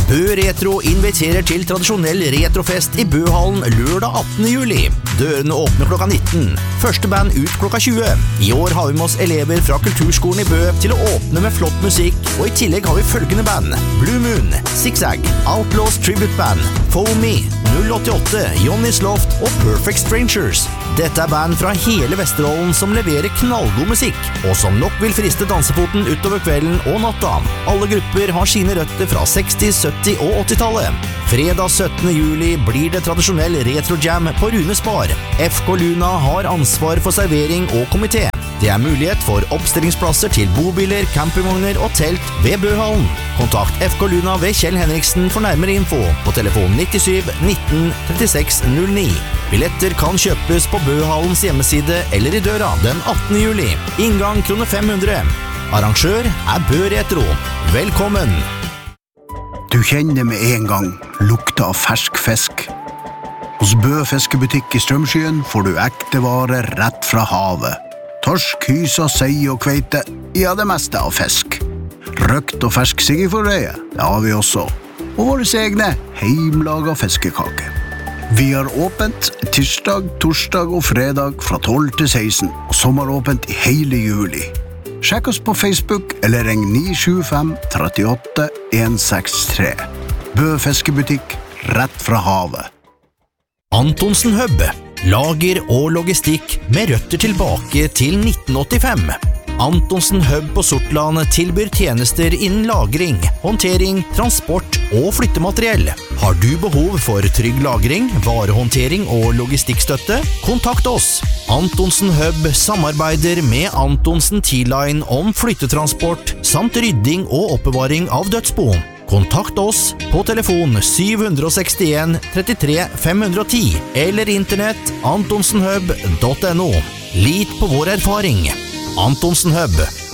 Bø Retro inviterer til tradisjonell retrofest I Bøhallen lørdag 18. juli. Dørene åpner klokka 19. Første band ut klokka 20. I år har vi med oss elever fra Kulturskolen I Bø til å åpne med flott musikk, og I tillegg har vi følgende band: Blue Moon, Zigzag, Outlaws Tribute Band, Foamy, 088, Johnny's Loft og Perfect Strangers. Dette band fra hele Vesterålen som leverer knallgod musikk, og som nok vil friste dansefoten utover kvelden og natta. Alle grupper har sine røtter fra 60, 70 og 80-tallet. Fredag 17. juli blir det tradisjonell retro-jam på Runes Bar. FK Luna har ansvar for servering og komité. Det mulighet for oppstillingsplasser til bobiler, campingvogner og telt ved Bøhallen. Kontakt FK Luna ved Kjell Henriksen for nærmere info på telefon 97 19 36 09. Billetter kan kjøpes på Bøhallens hjemmeside eller I døra den 18. juli. Inngang kroner 500. Arrangør Bø Retro. Velkommen! Du kjenner med en gang lukta av fersk fisk. Hos Bø fiskebutikk I Strømskyen får du ekte varer rett fra havet. Torsk, hysa, sei og kveite, ja det meste av fisk. Røkt og fersk siggeforrøye, det har vi også. Og våre egne heimlaga fiskekake. Vi har åpent tirsdag, torsdag og fredag fra 12 til 16, og sommeråpent I hele juli. Sjekk oss på Facebook eller ring 975 38 163. Bø fiskebutikk, rett fra havet. Antonsen Hub, lager og logistikk med røtter tilbake til 1985. Antonsen Hub på Sortland tilbyr tjenester innen lagring, håndtering, transport og flyttemateriell. Har du behov for trygg lagring, varehåndtering og logistikkstøtte? Kontakt oss. Antonsen Hub samarbeider med Antonsen T-Line om flyttetransport samt rydding og oppbevaring av dødsbo. Kontakt oss på telefon 761 33 510 eller internett antonsenhub.no. Lit på vår erfaring. Antonsen Hub.